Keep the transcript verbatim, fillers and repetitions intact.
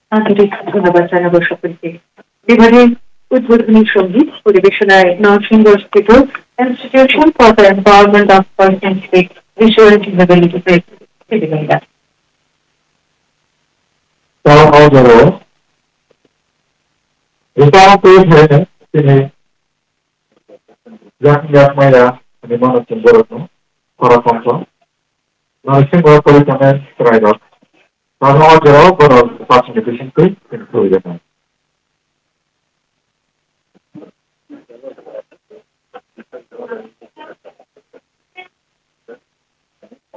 আন্তরিক ধন্যবাদ জানাবো সকলকে। এবারে উদ্বোধনী সঙ্গীত পরিবেশনায় নরসিংদীস্থিত institution for the empowerment of persons with visual disability present. সহজরও Ikaw po yun, sini Jack Jack Maya, ni Mano Timboro, para konso. Nursing work for the comment, try out. Now, I'll draw for a passing efficiency in